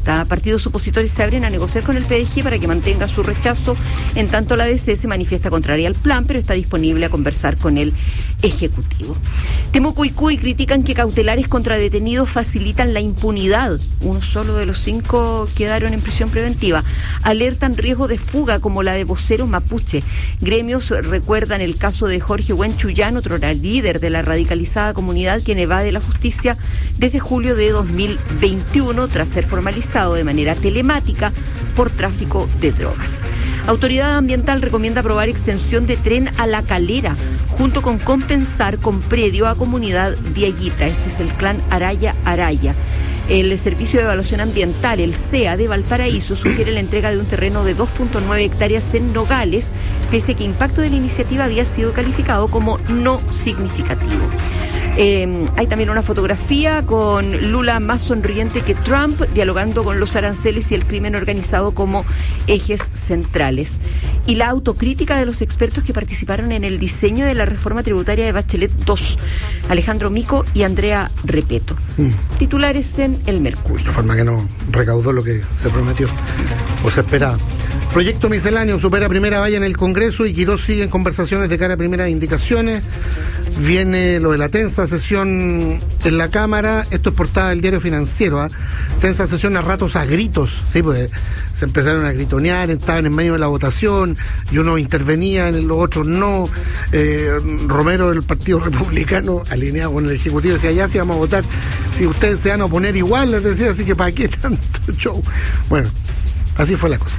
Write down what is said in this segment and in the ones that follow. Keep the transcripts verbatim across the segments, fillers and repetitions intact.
oferta. Partidos opositores se abren a negociar con el P D G para que mantenga su rechazo, en tanto la D C se manifiesta contraria al plan, pero está disponible a conversar con el Ejecutivo. Temuco y Cuy critican que cautelares contra detenidos facilitan la impunidad. Uno solo de los cinco quedaron en prisión preventiva. Alertan riesgo de fuga como la de voceros mapuche. Gremios recuerdan el caso de Jorge Huenchuyán, otro líder de la radicalizada comunidad, quien evade la justicia desde julio de dos mil veintiuno tras ser formalizado de manera telemática por tráfico de drogas. Autoridad Ambiental recomienda aprobar extensión de tren a La Calera, junto con compensar con predio a comunidad Diaguita. Este es el clan Araya Araya. El Servicio de Evaluación Ambiental, el C E A de Valparaíso, sugiere la entrega de un terreno de dos punto nueve hectáreas en Nogales, pese a que el impacto de la iniciativa había sido calificado como no significativo. Eh, hay también una fotografía con Lula más sonriente que Trump, dialogando con los aranceles y el crimen organizado como ejes centrales. Y la autocrítica de los expertos que participaron en el diseño de la reforma tributaria de Bachelet dos, Alejandro Mico y Andrea Repeto. Mm. Titulares en El Mercurio. La forma que no recaudó lo que se prometió o se esperaba. Proyecto misceláneo supera primera valla en el Congreso y Quirós sigue en conversaciones de cara a primeras indicaciones. Viene lo de la tensa sesión en la Cámara. Esto es portada del Diario Financiero. ¿eh? Tensa sesión a ratos a gritos. Sí, pues se empezaron a gritonear, estaban en medio de la votación y uno intervenía, los otros no. Eh, Romero del Partido Republicano, alineado con el Ejecutivo, decía, ya sí vamos a votar. Si ustedes se van a oponer igual, les decía, así que ¿para qué tanto show? Bueno, así fue la cosa.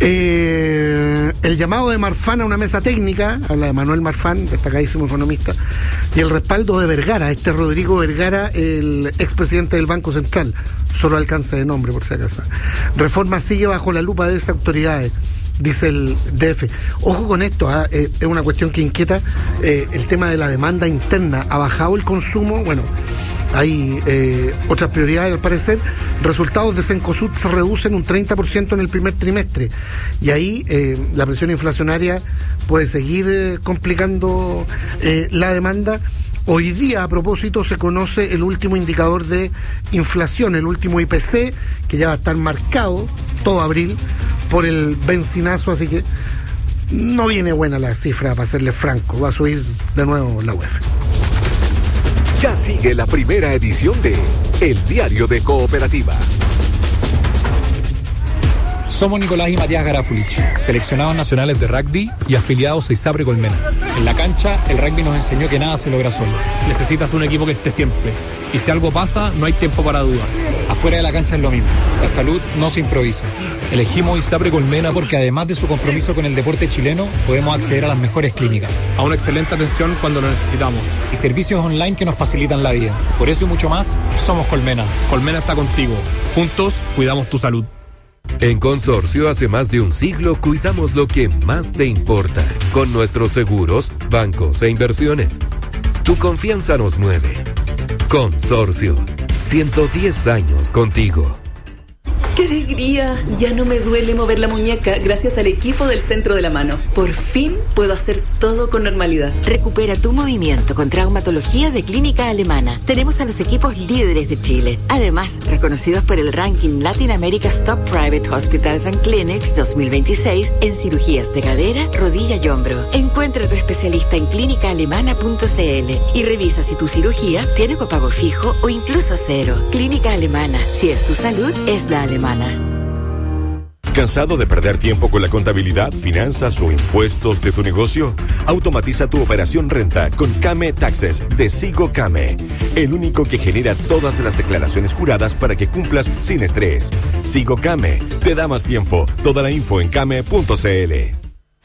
Eh, el llamado de Marfan a una mesa técnica, habla de Manuel Marfan, destacadísimo economista, y el respaldo de Vergara, este Rodrigo Vergara, el expresidente del Banco Central, solo alcance de nombre por si acaso. Reforma sigue bajo la lupa de esas autoridades, dice el D F. Ojo con esto, ¿eh? Eh, es una cuestión que inquieta, eh, el tema de la demanda interna. ¿Ha bajado el consumo? Bueno, hay eh, otras prioridades al parecer. Resultados de Cencosud se reducen un treinta por ciento en el primer trimestre y ahí eh, la presión inflacionaria puede seguir eh, complicando eh, la demanda. Hoy día, a propósito, se conoce el último indicador de inflación, el último I P C, que ya va a estar marcado todo abril por el bencinazo, así que no viene buena la cifra, para serle franco. Va a subir de nuevo la U E F. Ya sigue la primera edición de El Diario de Cooperativa. Somos Nicolás y Matías Garafulich, seleccionados nacionales de rugby y afiliados a ISAPRE Colmena. En la cancha, el rugby nos enseñó que nada se logra solo. Necesitas un equipo que esté siempre. Y si algo pasa, no hay tiempo para dudas. Afuera de la cancha es lo mismo. La salud no se improvisa. Elegimos ISAPRE Colmena porque además de su compromiso con el deporte chileno, podemos acceder a las mejores clínicas, a una excelente atención cuando lo necesitamos y servicios online que nos facilitan la vida. Por eso y mucho más, somos Colmena. Colmena está contigo. Juntos, cuidamos tu salud. En Consorcio, hace más de un siglo, cuidamos lo que más te importa, con nuestros seguros, bancos e inversiones. Tu confianza nos mueve. Consorcio, ciento diez años contigo. ¡Qué alegría! Ya no me duele mover la muñeca gracias al equipo del Centro de la Mano. Por fin puedo hacer todo con normalidad. Recupera tu movimiento con traumatología de Clínica Alemana. Tenemos a los equipos líderes de Chile. Además, reconocidos por el ranking Latin America's Top Private Hospitals and Clinics dos mil veintiséis en cirugías de cadera, rodilla y hombro. Encuentra a tu especialista en clínica alemana punto c l y revisa si tu cirugía tiene copago fijo o incluso cero. Clínica Alemana. Si es tu salud, es la alemana. ¿Cansado de perder tiempo con la contabilidad, finanzas o impuestos de tu negocio? Automatiza tu operación renta con Came Taxes de Sigo Came, el único que genera todas las declaraciones juradas para que cumplas sin estrés. Sigo Came te da más tiempo. Toda la info en came punto c l.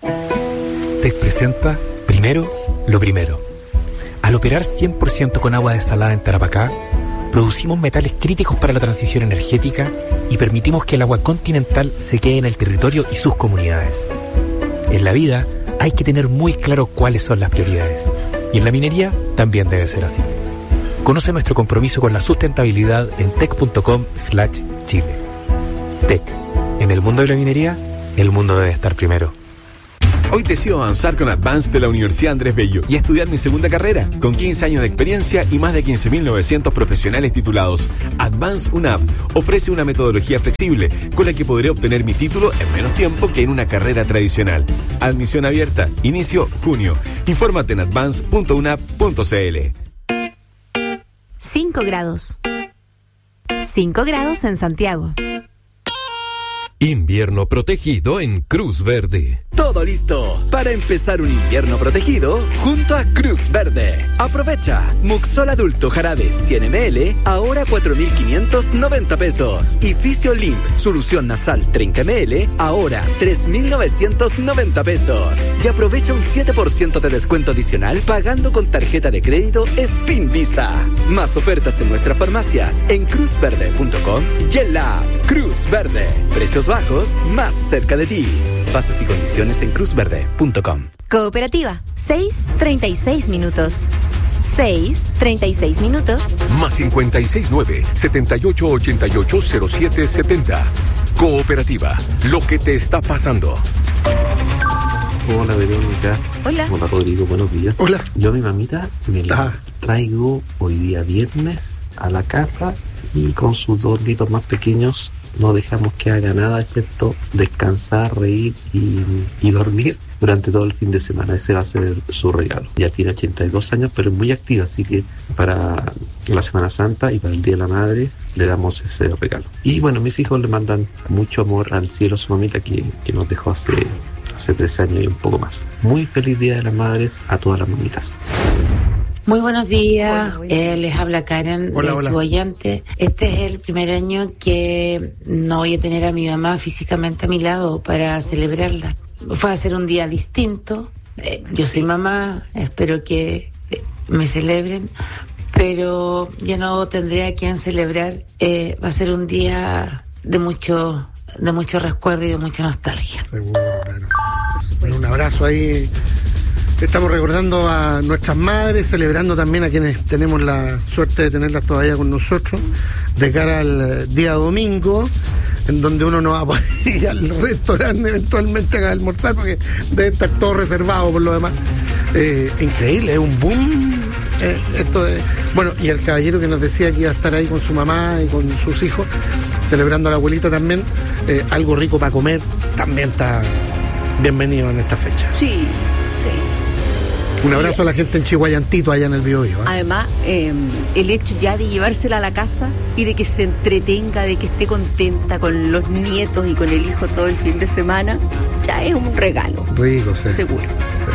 Te presenta Primero lo Primero. Al operar cien por ciento con agua desalada en Tarapacá, producimos metales críticos para la transición energética y permitimos que el agua continental se quede en el territorio y sus comunidades. En la vida hay que tener muy claro cuáles son las prioridades. Y en la minería también debe ser así. Conoce nuestro compromiso con la sustentabilidad en tec punto com slash chile. Tec. En el mundo de la minería, el mundo debe estar primero. Hoy decido avanzar con Advance de la Universidad Andrés Bello y estudiar mi segunda carrera, con quince años de experiencia y más de quince mil novecientos profesionales titulados. Advance U N A V ofrece una metodología flexible con la que podré obtener mi título en menos tiempo que en una carrera tradicional. Admisión abierta. Inicio junio. Infórmate en advance punto u n a v punto c l. cinco grados. cinco grados en Santiago. Invierno protegido en Cruz Verde. Todo listo para empezar un invierno protegido junto a Cruz Verde. Aprovecha Muxol Adulto Jarabe cien mililitros, ahora cuatro mil quinientos noventa pesos. Y Fisiolink Solución Nasal treinta mililitros, ahora tres mil novecientos noventa pesos. Y aprovecha un siete por ciento de descuento adicional pagando con tarjeta de crédito Spin Visa. Más ofertas en nuestras farmacias en cruz verde punto com y en la app Cruz Verde. Precios bajos más cerca de ti. Bases y condiciones en cruz verde punto com. Cooperativa, seis treinta y seis minutos. seis treinta y seis minutos. Más cincuenta y seis nueve, setenta y ocho ochenta y ocho cero siete setenta. Cooperativa, lo que te está pasando. Hola Verónica. Hola. Hola Rodrigo, buenos días. Hola. Yo a mi mamita me la ah. traigo hoy día viernes a la casa y con sus dos nitos más pequeños no dejamos que haga nada excepto descansar, reír y, y dormir durante todo el fin de semana. Ese va a ser su regalo. Ya tiene ochenta y dos años, pero es muy activa, así que para la Semana Santa y para el Día de la Madre le damos ese regalo. Y bueno, mis hijos le mandan mucho amor al cielo a su mamita que, que nos dejó hace, hace tres años y un poco más. Muy feliz Día de las Madres a todas las mamitas. Muy buenos días, hola, eh, les habla Karen hola, de hola. Chihuayante. Este es el primer año que no voy a tener a mi mamá físicamente a mi lado para celebrarla. Va a ser un día distinto. Eh, yo soy mamá, espero que eh, me celebren, pero ya no tendré a quien celebrar. Eh, va a ser un día de mucho, de mucho recuerdo y de mucha nostalgia. Seguro, claro. Bueno, un abrazo ahí. Estamos recordando a nuestras madres, celebrando también a quienes tenemos la suerte de tenerlas todavía con nosotros, de cara al día domingo, en donde uno no va a poder ir al restaurante eventualmente a almorzar, porque debe estar todo reservado por lo demás. Eh, increíble, es un boom eh, esto de... Bueno, y el caballero que nos decía que iba a estar ahí con su mamá y con sus hijos, celebrando a la abuelita también, eh, algo rico para comer, también está bienvenido en esta fecha. Sí, sí. Un abrazo a la gente en Chihuayantito, allá en el Biobío, ¿eh? Además, eh, el hecho ya de llevársela a la casa y de que se entretenga, de que esté contenta con los nietos y con el hijo todo el fin de semana, ya es un regalo. Rico, sí. Seguro. Sí.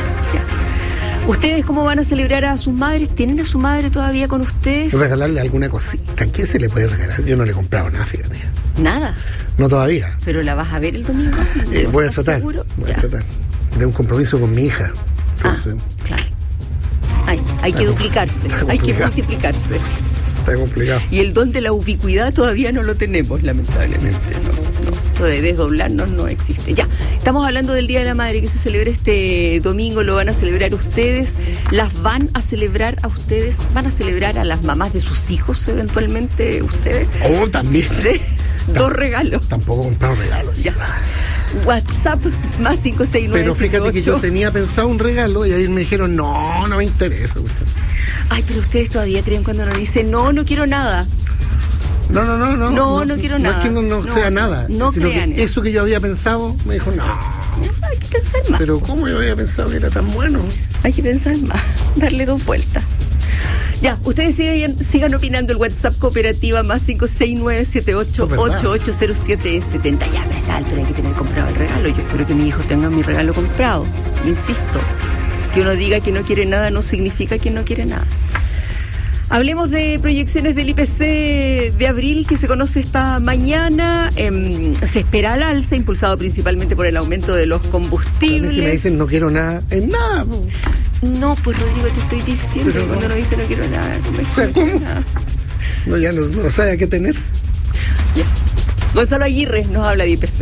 Ya. ¿Ustedes cómo van a celebrar a sus madres? ¿Tienen a su madre todavía con ustedes? Regalarle alguna cosita. ¿Qué se le puede regalar? Yo no le he comprado nada, fíjate. ¿Nada? No todavía. ¿Pero la vas a ver el domingo? Eh, voy a tratar. ¿Seguro? Voy ya. a tratar. De un compromiso con mi hija. Entonces, ah, claro. Hay, hay que duplicarse, hay que multiplicarse. Está complicado. Y el don de la ubicuidad todavía no lo tenemos, lamentablemente. No, no. Esto de desdoblarnos no existe. Ya, estamos hablando del Día de la Madre que se celebra este domingo. Lo van a celebrar ustedes. ¿Las van a celebrar a ustedes? ¿Van a celebrar a las mamás de sus hijos eventualmente ustedes? Oh, también. ¿Sí? Dos regalos. Tampoco he comprado regalos. Ya. WhatsApp más cinco seis nueve. Pero fíjate que yo tenía pensado un regalo y ahí me dijeron, no, no me interesa. Ay, pero ustedes todavía creen cuando nos dicen, no, no quiero nada. No, no, no, no. No, no, no quiero no nada. No es que no, no, no sea nada. No sino crean. Que eso que yo había pensado, me dijo, no. Hay que pensar más. Pero ¿cómo yo había pensado que era tan bueno? Hay que pensar más, darle dos vueltas. Ya, ustedes sigan, sigan opinando. El WhatsApp Cooperativa más cinco seis nueve siete ocho ocho ocho cero siete siete cero. Ya, pero está alto, hay que tener comprado el regalo. Yo espero que mi hijo tenga mi regalo comprado. Insisto, que uno diga que no quiere nada no significa que no quiere nada. Hablemos de proyecciones del I P C de abril que se conoce esta mañana. Eh, se espera al alza, impulsado principalmente por el aumento de los combustibles. A mí si me dicen no quiero nada, es nada. Po. No, pues Rodrigo, te estoy diciendo que cuando uno dice no quiero nada, no me o sea, ¿cómo? Nada. No, ya no, no sabe a qué tenerse. Ya. Gonzalo Aguirre nos habla de I P C.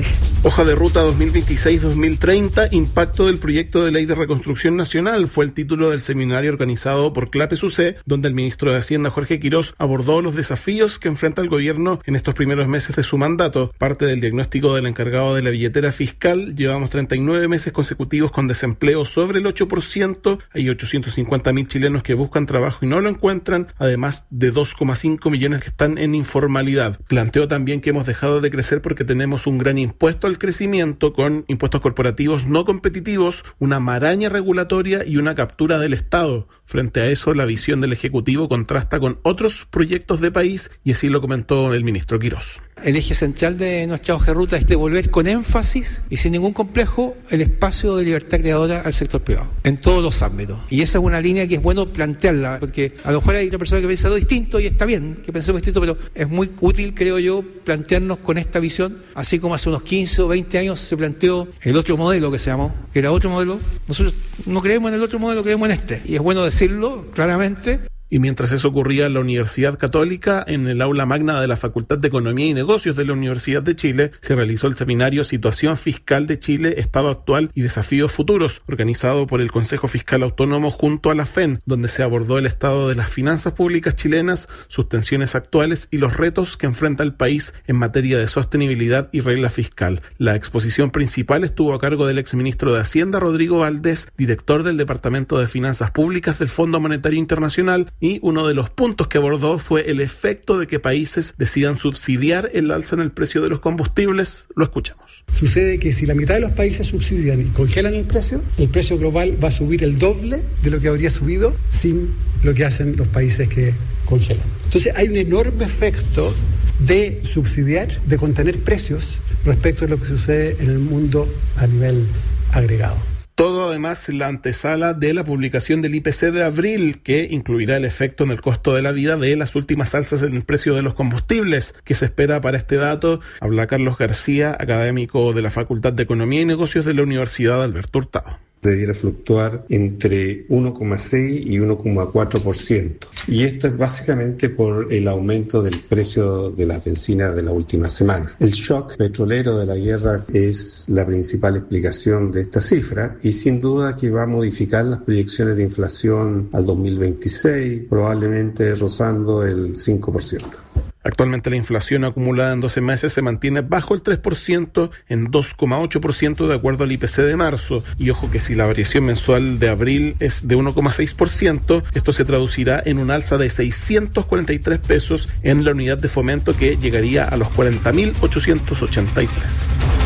Hoja de ruta dos mil veintiséis a dos mil treinta, impacto del proyecto de ley de reconstrucción nacional, fue el título del seminario organizado por CLAPES U C, donde el ministro de Hacienda, Jorge Quirós, abordó los desafíos que enfrenta el gobierno en estos primeros meses de su mandato. Parte del diagnóstico del encargado de la billetera fiscal: llevamos treinta y nueve meses consecutivos con desempleo sobre el ocho por ciento, hay ochocientos cincuenta mil chilenos que buscan trabajo y no lo encuentran, además de dos coma cinco millones que están en informalidad. Planteó también que hemos dejado de crecer porque tenemos un gran impuesto al crecimiento, con impuestos corporativos no competitivos, una maraña regulatoria y una captura del Estado. Frente a eso, la visión del Ejecutivo contrasta con otros proyectos de país, y así lo comentó el ministro Quirós. El eje central de nuestra hoja de ruta es devolver con énfasis y sin ningún complejo el espacio de libertad creadora al sector privado, en todos los ámbitos. Y esa es una línea que es bueno plantearla, porque a lo mejor hay una persona que piensa lo distinto y está bien que pensemos distinto, pero es muy útil, creo yo, plantearnos con esta visión, así como hace unos quince o veinte años se planteó el otro modelo que se llamó, que era otro modelo. Nosotros no creemos en el otro modelo, creemos en este. Y es bueno decirlo claramente. Y mientras eso ocurría en la Universidad Católica, en el aula magna de la Facultad de Economía y Negocios de la Universidad de Chile, se realizó el seminario Situación Fiscal de Chile, Estado Actual y Desafíos Futuros, organizado por el Consejo Fiscal Autónomo junto a la F E N, donde se abordó el estado de las finanzas públicas chilenas, sus tensiones actuales y los retos que enfrenta el país en materia de sostenibilidad y regla fiscal. La exposición principal estuvo a cargo del exministro de Hacienda, Rodrigo Valdés, director del Departamento de Finanzas Públicas del Fondo Monetario Internacional, y uno de los puntos que abordó fue el efecto de que países decidan subsidiar el alza en el precio de los combustibles. Lo escuchamos. Sucede que si la mitad de los países subsidian y congelan el precio, el precio global va a subir el doble de lo que habría subido sin lo que hacen los países que congelan. Entonces hay un enorme efecto de subsidiar, de contener precios respecto a lo que sucede en el mundo a nivel agregado. Todo además en la antesala de la publicación del I P C de abril, que incluirá el efecto en el costo de la vida de las últimas alzas en el precio de los combustibles. ¿Qué se espera para este dato? Habla Carlos García, académico de la Facultad de Economía y Negocios de la Universidad Alberto Hurtado. Debería fluctuar entre uno coma seis y uno coma cuatro por ciento. Y esto es básicamente por el aumento del precio de la benzina de la última semana. El shock petrolero de la guerra es la principal explicación de esta cifra, y sin duda que va a modificar las proyecciones de inflación al dos mil veintiséis, probablemente rozando el cinco por ciento. Actualmente la inflación acumulada en doce meses se mantiene bajo el tres por ciento, en dos coma ocho por ciento de acuerdo al I P C de marzo. Y ojo que si la variación mensual de abril es de uno coma seis por ciento, esto se traducirá en un alza de seiscientos cuarenta y tres pesos en la unidad de fomento, que llegaría a los cuarenta mil ochocientos ochenta y tres.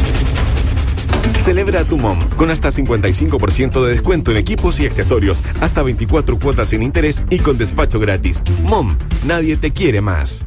Celebra tu M O M con hasta cincuenta y cinco por ciento de descuento en equipos y accesorios, hasta veinticuatro cuotas sin interés y con despacho gratis. M O M, nadie te quiere más.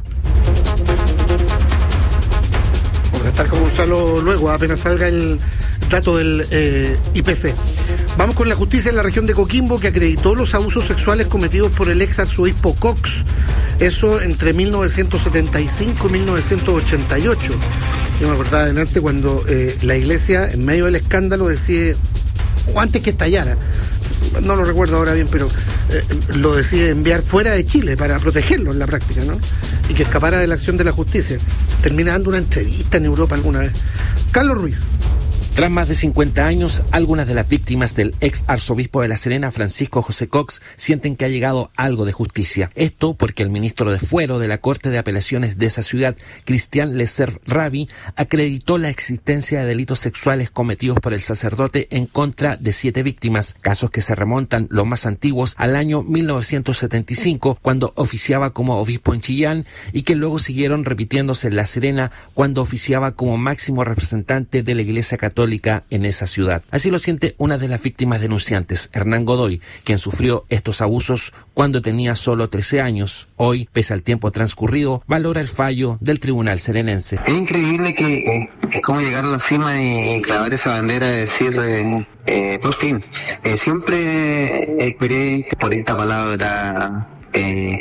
Vamos a estar con Gonzalo luego, apenas salga el dato del eh, I P C. Vamos con la justicia en la región de Coquimbo, que acreditó los abusos sexuales cometidos por el ex arzobispo Cox. Eso entre mil novecientos setenta y cinco y mil novecientos ochenta y ocho. Yo me acordaba de antes cuando eh, la iglesia, en medio del escándalo, decide, o antes que estallara, no lo recuerdo ahora bien, pero eh, lo decide enviar fuera de Chile para protegerlo en la práctica, ¿no? Y que escapara de la acción de la justicia. Termina dando una entrevista en Europa alguna vez. Carlos Ruiz. Tras más de cincuenta años, algunas de las víctimas del ex arzobispo de La Serena, Francisco José Cox, sienten que ha llegado algo de justicia. Esto porque el ministro de Fuero de la Corte de Apelaciones de esa ciudad, Cristian Lesser Ravi, acreditó la existencia de delitos sexuales cometidos por el sacerdote en contra de siete víctimas, casos que se remontan, los más antiguos, al año mil novecientos setenta y cinco, cuando oficiaba como obispo en Chillán, y que luego siguieron repitiéndose en La Serena, cuando oficiaba como máximo representante de la Iglesia Católica en esa ciudad. Así lo siente una de las víctimas denunciantes, Hernán Godoy, quien sufrió estos abusos cuando tenía solo trece años. Hoy, pese al tiempo transcurrido, valora el fallo del tribunal serenense. Es increíble que eh, es como llegar a la cima y, y clavar esa bandera de decir, eh, eh, por fin, eh, siempre esperé por esta palabra, eh,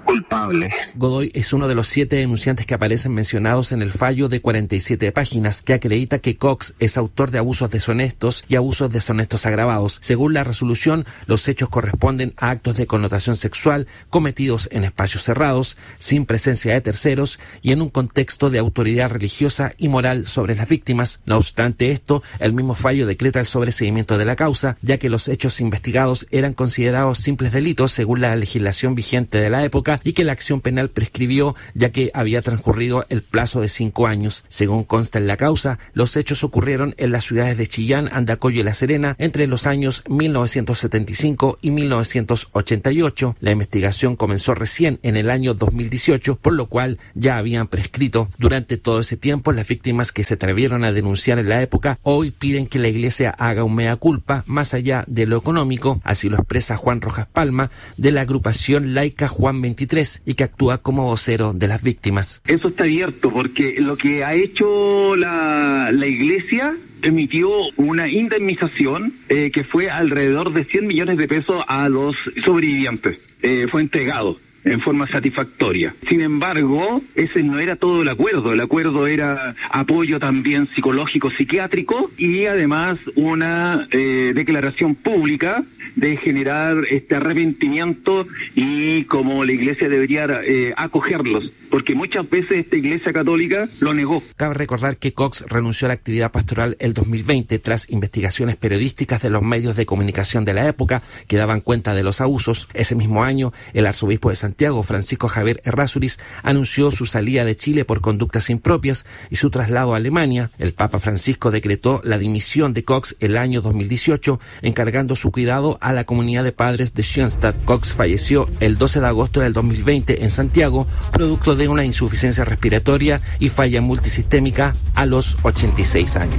culpable. Godoy es uno de los siete denunciantes que aparecen mencionados en el fallo de cuarenta y siete páginas que acredita que Cox es autor de abusos deshonestos y abusos deshonestos agravados. Según la resolución, los hechos corresponden a actos de connotación sexual cometidos en espacios cerrados, sin presencia de terceros y en un contexto de autoridad religiosa y moral sobre las víctimas. No obstante esto, el mismo fallo decreta el sobreseimiento de la causa, ya que los hechos investigados eran considerados simples delitos según la legislación vigente de la época y que la acción penal prescribió, ya que había transcurrido el plazo de cinco años. Según consta en la causa, los hechos ocurrieron en las ciudades de Chillán, Andacollo y La Serena entre los años mil novecientos setenta y cinco y mil novecientos ochenta y ocho. La investigación comenzó recién en el año dos mil dieciocho, por lo cual ya habían prescrito. Durante todo ese tiempo, las víctimas que se atrevieron a denunciar en la época hoy piden que la Iglesia haga un mea culpa más allá de lo económico, así lo expresa Juan Rojas Palma de la agrupación laica Juan veintitrés y que actúa como vocero de las víctimas. Eso está abierto porque lo que ha hecho la, la Iglesia emitió una indemnización eh, que fue alrededor de cien millones de pesos a los sobrevivientes. Eh, fue entregado en forma satisfactoria. Sin embargo, ese no era todo el acuerdo. El acuerdo era apoyo también psicológico, psiquiátrico y además una eh, declaración pública de generar este arrepentimiento y cómo la Iglesia debería eh, acogerlos, porque muchas veces esta Iglesia católica lo negó. Cabe recordar que Cox renunció a la actividad pastoral el dos mil veinte tras investigaciones periodísticas de los medios de comunicación de la época que daban cuenta de los abusos. Ese mismo año, el arzobispo de Santiago, Francisco Javier Errázuriz, anunció su salida de Chile por conductas impropias y su traslado a Alemania. El Papa Francisco decretó la dimisión de Cox el año dos mil dieciocho, encargando su cuidado a la comunidad de padres de Schoenstatt. Cox falleció el doce de agosto del dos mil veinte en Santiago, producto de una insuficiencia respiratoria y falla multisistémica a los ochenta y seis años.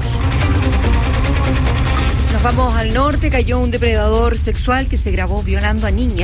Nos vamos al norte. Cayó un depredador sexual que se grabó violando a niñas,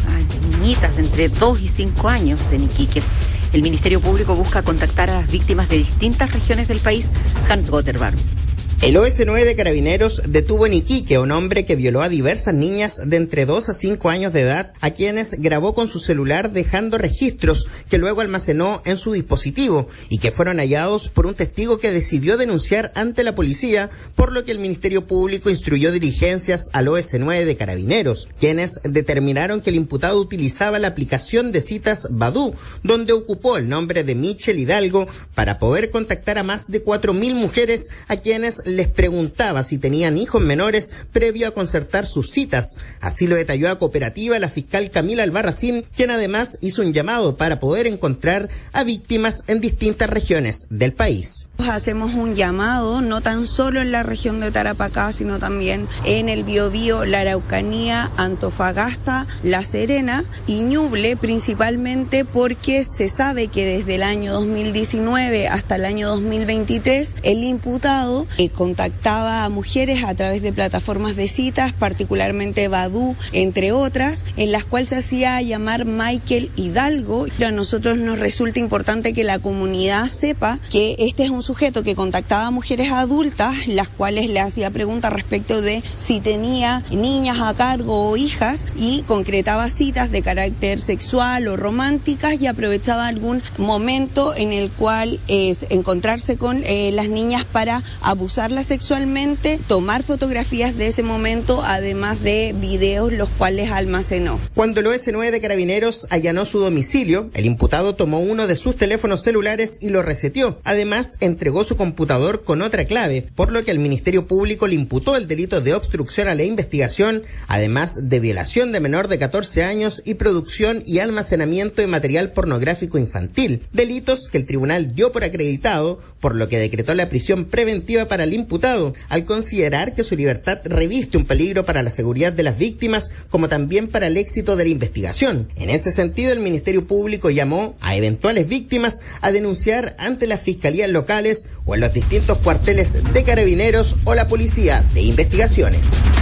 a niñitas de entre dos y cinco años en Iquique. El Ministerio Público busca contactar a las víctimas de distintas regiones del país. Hans Gotterbarm. El O S nueve de Carabineros detuvo en Iquique a un hombre que violó a diversas niñas de entre dos a cinco años de edad, a quienes grabó con su celular dejando registros que luego almacenó en su dispositivo y que fueron hallados por un testigo que decidió denunciar ante la policía, por lo que el Ministerio Público instruyó diligencias al O S nueve de Carabineros, quienes determinaron que el imputado utilizaba la aplicación de citas Badoo, donde ocupó el nombre de Michelle Hidalgo para poder contactar a más de cuatro mil mujeres a quienes les preguntaba si tenían hijos menores previo a concertar sus citas. Así lo detalló a Cooperativa la fiscal Camila Albarracín, quien además hizo un llamado para poder encontrar a víctimas en distintas regiones del país. Hacemos un llamado no tan solo en la región de Tarapacá, sino también en el Biobío, la Araucanía, Antofagasta, La Serena y Ñuble, principalmente porque se sabe que desde el año dos mil diecinueve hasta el año dos mil veintitrés el imputado eh, contactaba a mujeres a través de plataformas de citas, particularmente Badoo, entre otras, en las cuales se hacía llamar Michael Hidalgo. A nosotros nos resulta importante que la comunidad sepa que este es un sujeto que contactaba a mujeres adultas, las cuales le hacía preguntas respecto de si tenía niñas a cargo o hijas y concretaba citas de carácter sexual o románticas y aprovechaba algún momento en el cual es encontrarse con eh, las niñas para abusarlas sexualmente, tomar fotografías de ese momento, además de videos los cuales almacenó. Cuando el O S nueve de Carabineros allanó su domicilio, el imputado tomó uno de sus teléfonos celulares y lo reseteó. Además, entregó su computador con otra clave, por lo que el Ministerio Público le imputó el delito de obstrucción a la investigación, además de violación de menor de catorce años y producción y almacenamiento de material pornográfico infantil, delitos que el tribunal dio por acreditado, por lo que decretó la prisión preventiva para el imputado, al considerar que su libertad reviste un peligro para la seguridad de las víctimas, como también para el éxito de la investigación. En ese sentido, el Ministerio Público llamó a eventuales víctimas a denunciar ante las fiscalías locales o en los distintos cuarteles de Carabineros o la Policía de Investigaciones.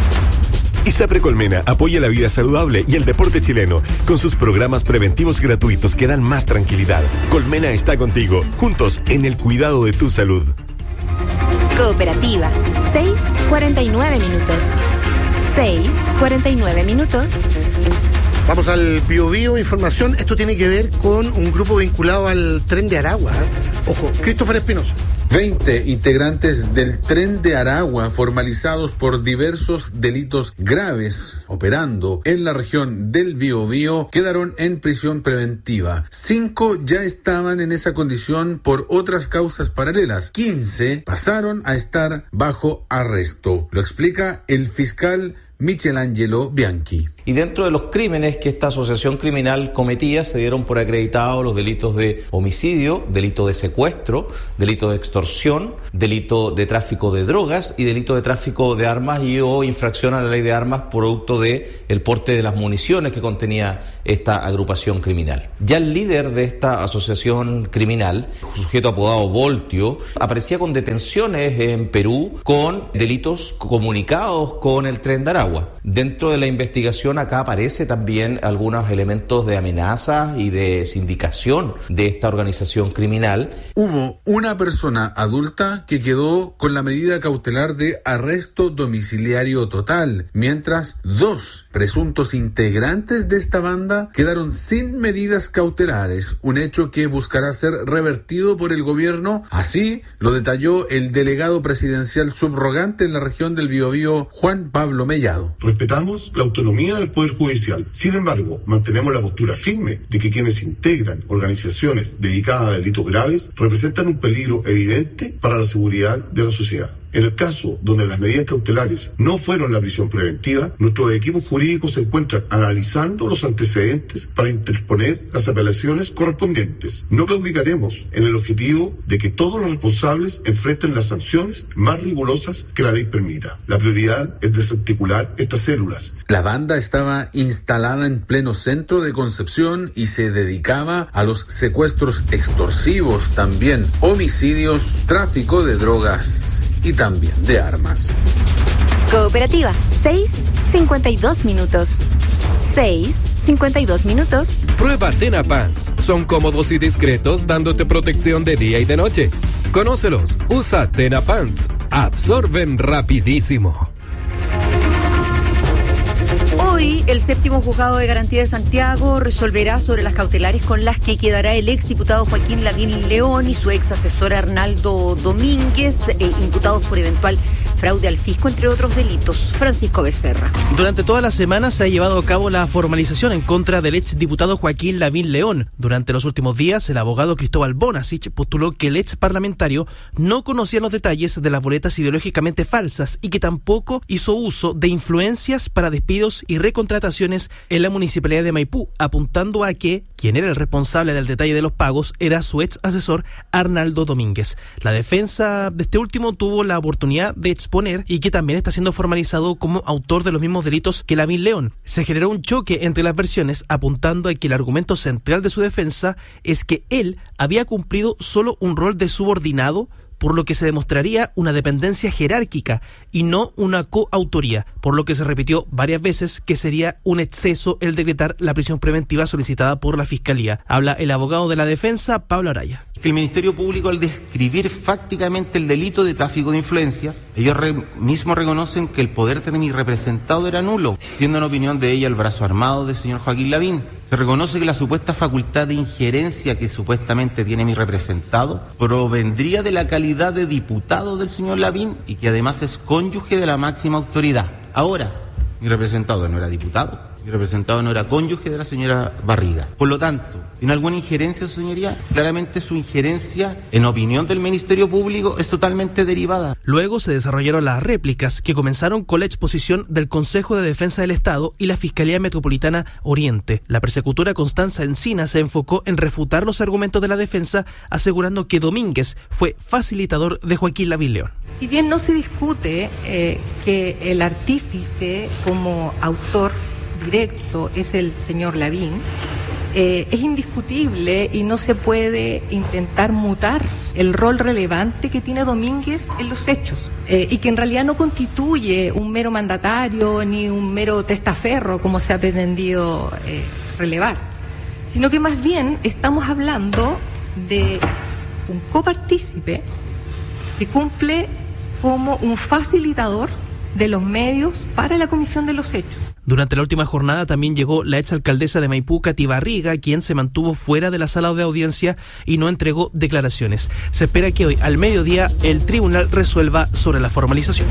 ISAPRE Colmena apoya la vida saludable y el deporte chileno con sus programas preventivos gratuitos que dan más tranquilidad. Colmena está contigo, juntos en el cuidado de tu salud. Cooperativa, seis cuarenta y nueve minutos. seis cuarenta y nueve minutos. Vamos al Biobío, información. Esto tiene que ver con un grupo vinculado al Tren de Aragua. ¿eh? Ojo, Christopher Espinosa. veinte integrantes del Tren de Aragua, formalizados por diversos delitos graves, operando en la región del Biobío, quedaron en prisión preventiva. Cinco ya estaban en esa condición por otras causas paralelas. quince pasaron a estar bajo arresto. Lo explica el fiscal Michelangelo Bianchi. Y dentro de los crímenes que esta asociación criminal cometía, se dieron por acreditados los delitos de homicidio, delito de secuestro, delito de extorsión, delito de tráfico de drogas y delito de tráfico de armas y o infracción a la ley de armas producto de el porte de las municiones que contenía esta agrupación criminal. Ya el líder de esta asociación criminal, sujeto apodado Voltio, aparecía con detenciones en Perú con delitos comunicados con el Tren de Aragua. Dentro de la investigación acá aparece también algunos elementos de amenaza y de sindicación de esta organización criminal. Hubo una persona adulta que quedó con la medida cautelar de arresto domiciliario total, mientras dos presuntos integrantes de esta banda quedaron sin medidas cautelares, un hecho que buscará ser revertido por el gobierno. Así lo detalló el delegado presidencial subrogante en la región del Biobío, Juan Pablo Mellado. Respetamos la autonomía del Poder Judicial. Sin embargo, mantenemos la postura firme de que quienes integran organizaciones dedicadas a delitos graves representan un peligro evidente para la seguridad de la sociedad. En el caso donde las medidas cautelares no fueron la prisión preventiva, nuestros equipos jurídicos se encuentran analizando los antecedentes para interponer las apelaciones correspondientes. No claudicaremos en el objetivo de que todos los responsables enfrenten las sanciones más rigurosas que la ley permita. La prioridad es desarticular estas células. La banda estaba instalada en pleno centro de Concepción y se dedicaba a los secuestros extorsivos, también homicidios, tráfico de drogas y también de armas. Cooperativa, seis cincuenta y dos minutos. seis cincuenta y dos minutos. Prueba Tena Pants. Son cómodos y discretos, dándote protección de día y de noche. Conócelos. Usa Tena Pants. Absorben rapidísimo. Hoy, el séptimo juzgado de garantía de Santiago resolverá sobre las cautelares con las que quedará el exdiputado Joaquín Lavín León y su ex asesor Arnaldo Domínguez, eh, imputados por eventual fraude al fisco, entre otros delitos. Francisco Becerra. Durante toda la semana se ha llevado a cabo la formalización en contra del exdiputado Joaquín Lavín León. Durante los últimos días, el abogado Cristóbal Bonasich postuló que el ex parlamentario no conocía los detalles de las boletas ideológicamente falsas y que tampoco hizo uso de influencias para despidos y recontrataciones en la municipalidad de Maipú, apuntando a que quien era el responsable del detalle de los pagos era su ex asesor Arnaldo Domínguez. La defensa de este último tuvo la oportunidad de exponer y que también está siendo formalizado como autor de los mismos delitos que Lavín León. Se generó un choque entre las versiones, apuntando a que el argumento central de su defensa es que él había cumplido solo un rol de subordinado, por lo que se demostraría una dependencia jerárquica y no una coautoría, por lo que se repitió varias veces que sería un exceso el decretar la prisión preventiva solicitada por la Fiscalía. Habla el abogado de la defensa, Pablo Araya. Que el Ministerio Público, al describir fácticamente el delito de tráfico de influencias, ellos re- mismos reconocen que el poder de mi representado era nulo, siendo en opinión de ella el brazo armado del señor Joaquín Lavín. Se reconoce que la supuesta facultad de injerencia que supuestamente tiene mi representado provendría de la calidad de diputado del señor Lavín y que además es cónyuge de la máxima autoridad. Ahora, mi representado no era diputado, mi representado no era cónyuge de la señora Barriga. Por lo tanto, ¿tiene alguna injerencia, su señoría? Claramente su injerencia, en opinión del Ministerio Público, es totalmente derivada. Luego se desarrollaron las réplicas, que comenzaron con la exposición del Consejo de Defensa del Estado y la Fiscalía Metropolitana Oriente. La persecutora Constanza Encina se enfocó en refutar los argumentos de la defensa, asegurando que Domínguez fue facilitador de Joaquín Lavín León. Si bien no se discute eh, que el artífice como autor directo es el señor Lavín, Eh, es indiscutible y no se puede intentar mutar el rol relevante que tiene Domínguez en los hechos, eh, y que en realidad no constituye un mero mandatario ni un mero testaferro como se ha pretendido eh, relevar, sino que más bien estamos hablando de un copartícipe que cumple como un facilitador de los medios para la comisión de los hechos. Durante la última jornada también llegó la exalcaldesa de Maipú, Katy Barriga, quien se mantuvo fuera de la sala de audiencia y no entregó declaraciones. Se espera que hoy, al mediodía, el tribunal resuelva sobre la formalización.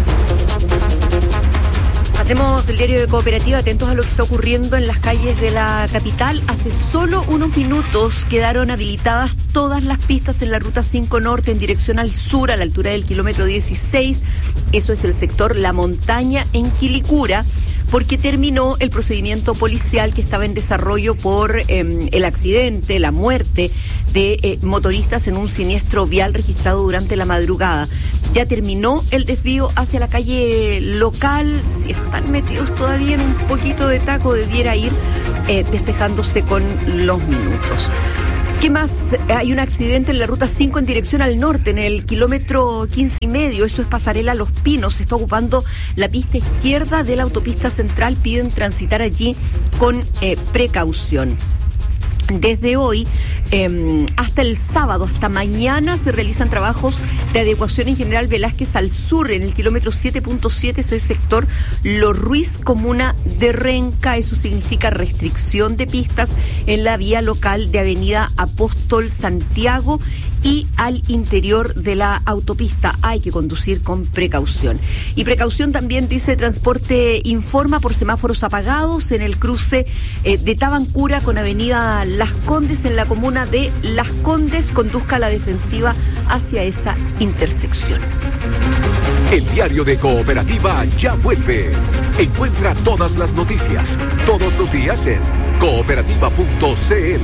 Hacemos el diario de Cooperativa, atentos a lo que está ocurriendo en las calles de la capital. Hace solo unos minutos quedaron habilitadas todas las pistas en la ruta cinco Norte en dirección al sur, a la altura del kilómetro dieciséis. Eso es el sector La Montaña en Quilicura, porque terminó el procedimiento policial que estaba en desarrollo por eh, el accidente, la muerte de eh, motoristas en un siniestro vial registrado durante la madrugada. Ya terminó el desvío hacia la calle local. Si están metidos todavía en un poquito de taco, debiera ir eh, despejándose con los minutos. ¿Qué más? Hay un accidente en la ruta cinco en dirección al norte, en el kilómetro quince y medio. Eso es Pasarela Los Pinos. Se está ocupando la pista izquierda de la autopista central. Piden transitar allí con eh, precaución. Desde hoy eh, hasta el sábado, hasta mañana, se realizan trabajos de adecuación en General Velázquez al sur, en el kilómetro siete punto siete, ese sector Los Ruiz, comuna de Renca. Eso significa restricción de pistas en la vía local de Avenida Apóstol Santiago y al interior de la autopista. Hay que conducir con precaución. Y precaución también, dice Transporte Informa, por semáforos apagados en el cruce eh, de Tabancura con Avenida Las Condes en la comuna de Las Condes. Conduzca a la defensiva hacia esa intersección. El diario de Cooperativa ya vuelve. Encuentra todas las noticias, todos los días en cooperativa punto c l.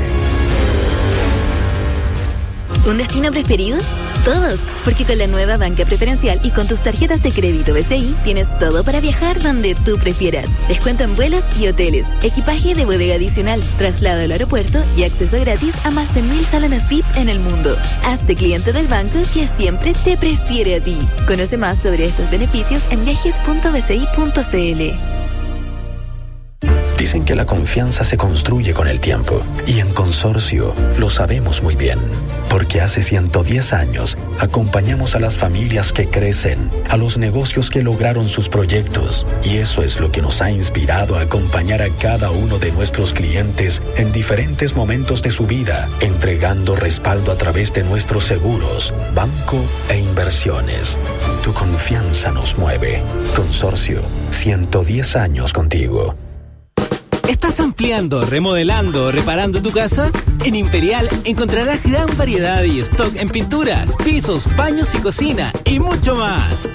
¿Un destino preferido? Todos, porque con la nueva banca preferencial y con tus tarjetas de crédito B C I tienes todo para viajar donde tú prefieras. Descuento en vuelos y hoteles, equipaje de bodega adicional, traslado al aeropuerto y acceso gratis a más de mil salones V I P en el mundo. Hazte cliente del banco que siempre te prefiere a ti. Conoce más sobre estos beneficios en viajes punto b c i punto c l. Dicen que la confianza se construye con el tiempo, y en Consorcio lo sabemos muy bien, porque hace ciento diez años acompañamos a las familias que crecen, a los negocios que lograron sus proyectos, y eso es lo que nos ha inspirado a acompañar a cada uno de nuestros clientes en diferentes momentos de su vida, entregando respaldo a través de nuestros seguros, banco e inversiones. Tu confianza nos mueve. Consorcio, ciento diez años contigo. ¿Estás ampliando, remodelando o reparando tu casa? En Imperial encontrarás gran variedad y stock en pinturas, pisos, baños y cocina y mucho más.